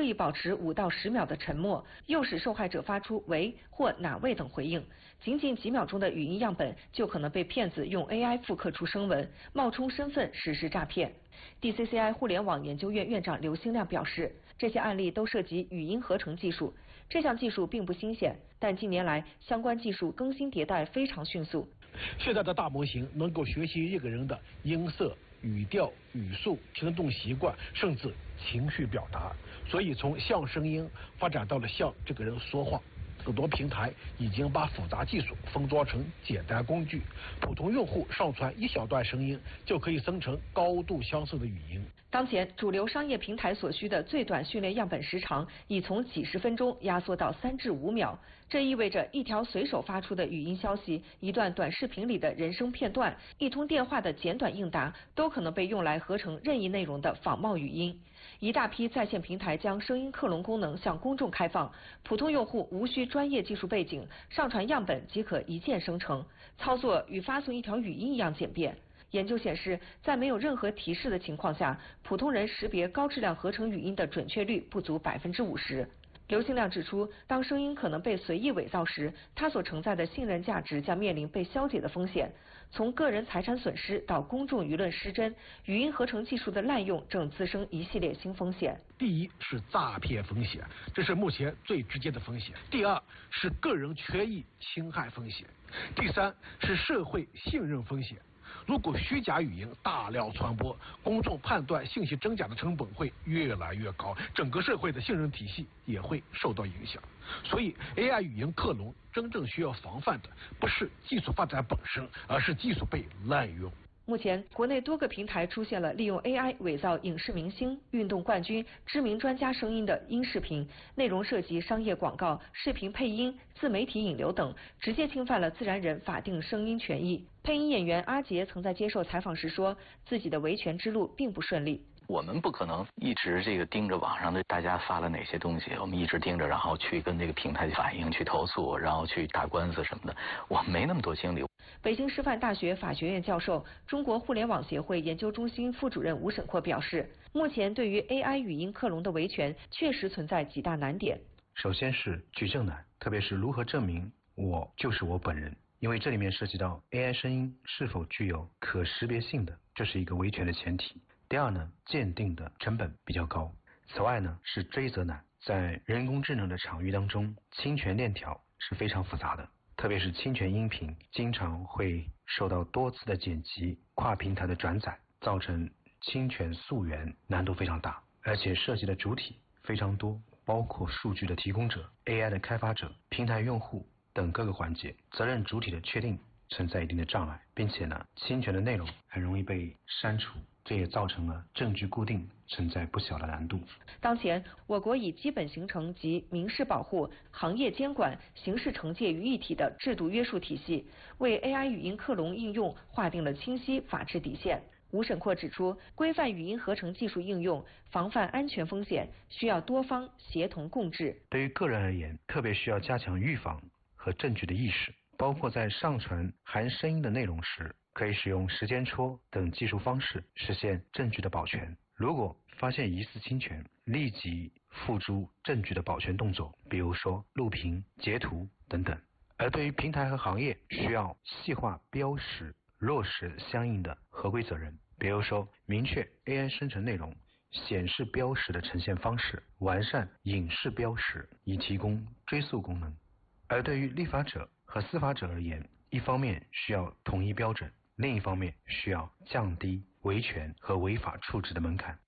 意保持5到10秒的沉默，诱使受害者发出喂或哪位等回应。仅仅几秒钟的语音样本就可能被骗子用 AI 复刻出声纹，冒充身份实施诈骗。DCCI 互联网研究院院长刘兴亮表示，这些案例都涉及语音合成技术，这项技术并不新鲜，但近年来相关技术更新迭代非常迅速。 现在的大模型能够学习一个人的音色、语调、语速、行动习惯，甚至情绪表达，所以从像声音发展到了像这个人说话。很多平台已经把复杂技术封装成简单工具，普通用户上传一小段声音就可以生成高度相似的语音。 当前主流商业平台所需的最短训练样本时长已从几十分钟压缩到3至5秒，这意味着一条随手发出的语音消息、一段短视频里的人声片段、一通电话的简短应答，都可能被用来合成任意内容的仿冒语音。一大批在线平台将声音克隆功能向公众开放，普通用户无需专业技术背景，上传样本即可一键生成，操作与发送一条语音一样简便。研究显示，在没有任何提示的情况下，普通人识别高质量合成语音的准确率不足50%。刘兴亮指出，当声音可能被随意伪造时，它所承载的信任价值将面临被消解的风险。从个人财产损失到公众舆论失真，语音合成技术的滥用正滋生一系列新风险。 第一是诈骗风险，这是目前最直接的风险；第二是个人权益侵害风险；第三是社会信任风险。如果虚假语音大量传播，公众判断信息真假的成本会越来越高，整个社会的信任体系也会受到影响。所以 AI 语音克隆真正需要防范的不是技术发展本身，而是技术被滥用。 目前，国内多个平台出现了利用 AI 伪造影视明星、运动冠军、知名专家声音的音视频，内容涉及商业广告、视频配音、自媒体引流等，直接侵犯了自然人法定声音权益。配音演员阿杰曾在接受采访时说，自己的维权之路并不顺利。 我们不可能一直盯着网上的大家发了哪些东西，我们一直盯着，然后去跟这个平台反映、去投诉，然后去打官司什么的，我没那么多精力。 北京师范大学法学院教授、中国互联网协会研究中心副主任吴沈阔表示，目前对于 AI 语音克隆的维权确实存在几大难点。 首先是举证难，特别是如何证明我就是我本人，因为这里面涉及到 AI 声音是否具有可识别性的，这是一个维权的前提。第二呢，鉴定的成本比较高。此外呢，是追责难，在人工智能的场域当中，侵权链条是非常复杂的，特别是侵权音频经常会受到多次的剪辑、跨平台的转载，造成侵权溯源难度非常大，而且涉及的主体非常多，包括数据的提供者、AI 的开发者、平台用户等各个环节，责任主体的确定存在一定的障碍，并且呢，侵权的内容很容易被删除，这也造成了证据固定存在不小的难度。 当前，我国以基本形成及民事保护、行业监管、刑事惩戒于一体的制度约束体系，为 AI 语音克隆应用划定了清晰法治底线。吴沈阔指出，规范语音合成技术应用，防范安全风险，需要多方协同共治。 对于个人而言，特别需要加强预防和证据的意识，包括在上传含声音的内容时，可以使用时间戳等技术方式实现证据的保全。如果发现疑似侵权，立即付诸证据的保全动作，比如说录屏、截图等等。而对于平台和行业，需要细化标识，落实相应的合规责任，比如说明确 AI 生成内容显示标识的呈现方式，完善隐式标识，以提供追溯功能。而对于立法者和司法者而言，一方面需要统一标准，另一方面需要降低维权和违法处置的门槛。